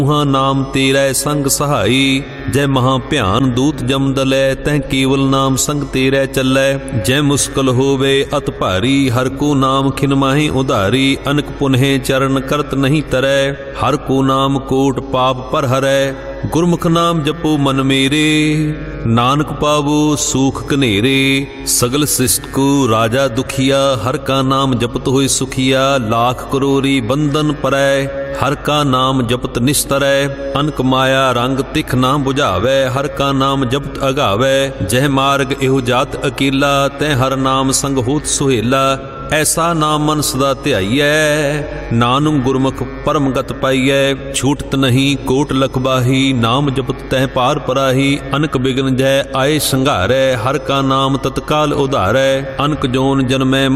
नाम तेरै संग सहाई। जय महा भयान दूत जम दलै, तह केवल नाम संग तेरै चलै। जय मुश्किल होवे अत भारी, हर को नाम खिन माहि उधारी। अनक पुनः चरण करत नहीं तरै, हर को नाम कोट पाप पर हरै। गुरमुख नाम जपो मन मेरे, नानक पावो सूख कनेरे। सगल सृष्ट को राजा दुखिया, हर का नाम जपत होए सुखिया। लाख करोरी बंधन परै, हर का नाम जपत निस्तरै। अनक माया रंग तिख ना बुझावै, हर का नाम जपत अगावै। जह मार्ग एहो जात अकेला, तै हर नाम संग होत सुहेला। ऐसा नाम मन सदा ध्याइयै, नानक गुरमुख परम गत पाइयै। छूटत नहीं कोट लखबाही, नाम जपत तह पार पराही। अनक बिघन जय आए संघारै, हर का नाम तत्काल उधारै। अनक जोन जन्मै